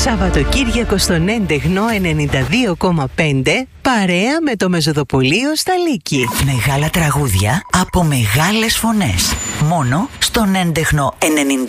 Σαββατοκύριακο στον Έντεχνο 92,5 παρέα με το Μεζοδοπολείο στα Λύκη. Μεγάλα τραγούδια από μεγάλες φωνές. Μόνο στον Έντεχνο 92,5.